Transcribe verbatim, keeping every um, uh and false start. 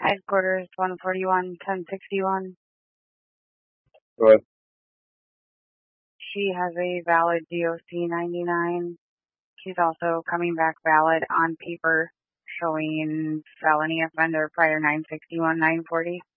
Headquarters one forty-one, ten sixty-one. Go ahead. She has a valid D O C ninety-nine. She's also coming back valid on paper, showing felony offender prior nine sixty-one, nine forty.